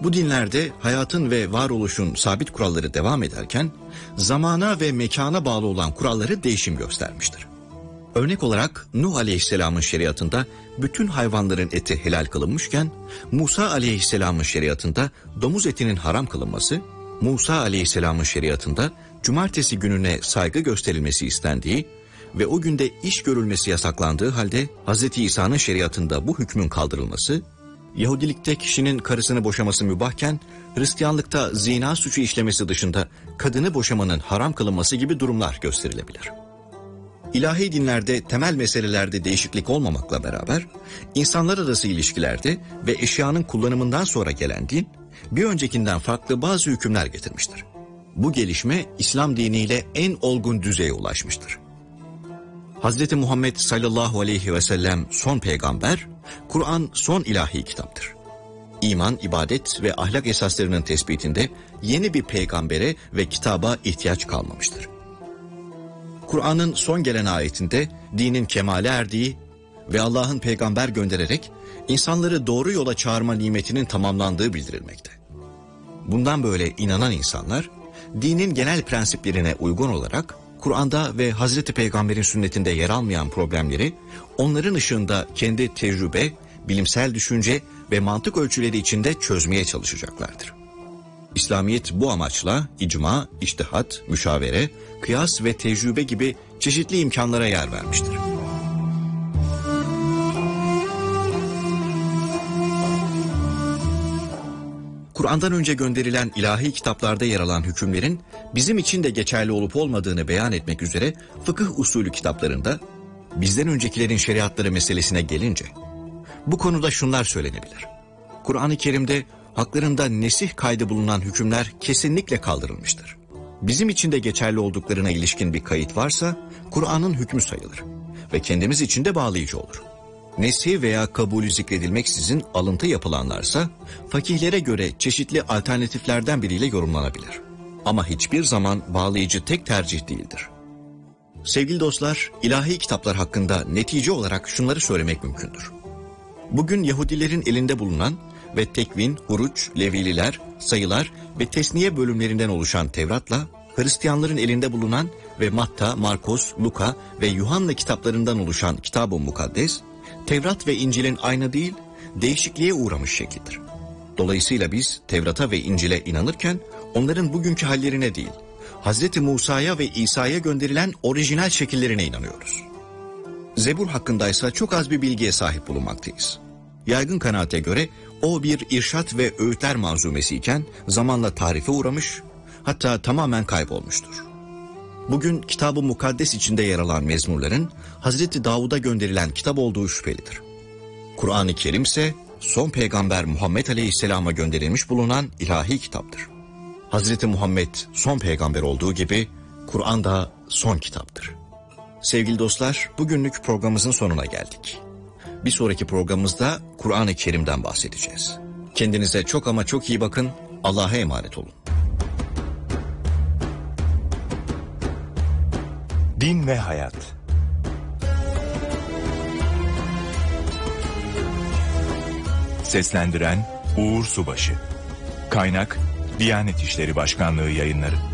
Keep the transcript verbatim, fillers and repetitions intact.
Bu dinlerde hayatın ve varoluşun sabit kuralları devam ederken, zamana ve mekana bağlı olan kuralları değişim göstermiştir. Örnek olarak Nuh Aleyhisselam'ın şeriatında bütün hayvanların eti helal kılınmışken, Musa Aleyhisselam'ın şeriatında domuz etinin haram kılınması, Musa Aleyhisselam'ın şeriatında cumartesi gününe saygı gösterilmesi istendiği ve o günde iş görülmesi yasaklandığı halde Hz. İsa'nın şeriatında bu hükmün kaldırılması, Yahudilikte kişinin karısını boşaması mübahken, Hristiyanlıkta zina suçu işlemesi dışında kadını boşamanın haram kılınması gibi durumlar gösterilebilir. İlahi dinlerde temel meselelerde değişiklik olmamakla beraber, insanlar arası ilişkilerde ve eşyanın kullanımından sonra gelen din, bir öncekinden farklı bazı hükümler getirmiştir. Bu gelişme İslam diniyle en olgun düzeye ulaşmıştır. Hz. Muhammed sallallahu aleyhi ve sellem son peygamber, Kur'an son ilahi kitaptır. İman, ibadet ve ahlak esaslarının tespitinde yeni bir peygambere ve kitaba ihtiyaç kalmamıştır. Kur'an'ın son gelen ayetinde dinin kemale erdiği ve Allah'ın peygamber göndererek insanları doğru yola çağırma nimetinin tamamlandığı bildirilmekte. Bundan böyle inanan insanlar, dinin genel prensiplerine uygun olarak Kur'an'da ve Hazreti Peygamber'in sünnetinde yer almayan problemleri onların ışığında kendi tecrübe, bilimsel düşünce ve mantık ölçüleri içinde çözmeye çalışacaklardır. İslamiyet bu amaçla icma, içtihat, müşavere, kıyas ve tecrübe gibi çeşitli imkanlara yer vermiştir. Kur'an'dan önce gönderilen ilahi kitaplarda yer alan hükümlerin bizim için de geçerli olup olmadığını beyan etmek üzere fıkıh usulü kitaplarında bizden öncekilerin şeriatları meselesine gelince bu konuda şunlar söylenebilir. Kur'an-ı Kerim'de haklarında nesih kaydı bulunan hükümler kesinlikle kaldırılmıştır. Bizim için de geçerli olduklarına ilişkin bir kayıt varsa Kur'an'ın hükmü sayılır ve kendimiz için de bağlayıcı olur. Nesih veya kabulü zikredilmeksizin alıntı yapılanlarsa fakihlere göre çeşitli alternatiflerden biriyle yorumlanabilir. Ama hiçbir zaman bağlayıcı tek tercih değildir. Sevgili dostlar, ilahi kitaplar hakkında netice olarak şunları söylemek mümkündür. Bugün Yahudilerin elinde bulunan ve Tekvin, Huruç, Levililer, Sayılar ve Tesniye bölümlerinden oluşan Tevrat'la Hristiyanların elinde bulunan ve Matta, Markos, Luka ve Yuhanna kitaplarından oluşan Kitab-ı Mukaddes, Tevrat ve İncil'in aynı değil, değişikliğe uğramış şeklidir. Dolayısıyla biz Tevrat'a ve İncil'e inanırken onların bugünkü hallerine değil, Hz. Musa'ya ve İsa'ya gönderilen orijinal şekillerine inanıyoruz. Zebur hakkındaysa çok az bir bilgiye sahip bulunmaktayız. Yaygın kanaate göre o bir irşat ve öğütler manzumesi iken zamanla tarife uğramış, hatta tamamen kaybolmuştur. Bugün Kitab-ı Mukaddes içinde yer alan mezmurların Hazreti Davud'a gönderilen kitap olduğu şüphelidir. Kur'an-ı Kerim ise son peygamber Muhammed Aleyhisselam'a gönderilmiş bulunan ilahi kitaptır. Hazreti Muhammed son peygamber olduğu gibi Kur'an da son kitaptır. Sevgili dostlar, bugünlük programımızın sonuna geldik. Bir sonraki programımızda Kur'an-ı Kerim'den bahsedeceğiz. Kendinize çok ama çok iyi bakın, Allah'a emanet olun. Din ve Hayat. Seslendiren Uğur Subaşı. Kaynak Diyanet İşleri Başkanlığı Yayınları.